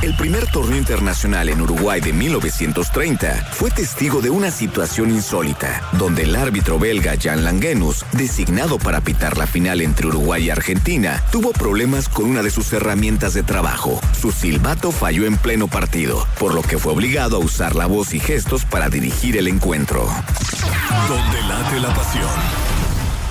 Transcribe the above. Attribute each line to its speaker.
Speaker 1: El primer torneo internacional en Uruguay de 1930 fue testigo de una situación insólita, donde el árbitro belga Jan Langenus, designado para pitar la final entre Uruguay y Argentina, tuvo problemas con una de sus herramientas de trabajo. Su silbato falló en pleno partido, por lo que fue obligado a usar la voz y gestos para dirigir el encuentro.
Speaker 2: Donde late la pasión.